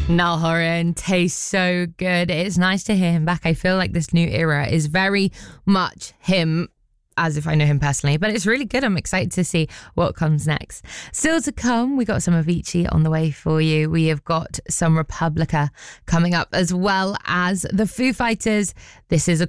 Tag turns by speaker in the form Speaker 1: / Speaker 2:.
Speaker 1: Niall Horan tastes so good. It's nice to hear him back. I feel like this new era is very much him, as if I know him personally, but it's really good. I'm excited to see what comes next. Still to come, we got some Avicii on the way for you. We have got some Republica coming up, as well as the Foo Fighters. This is a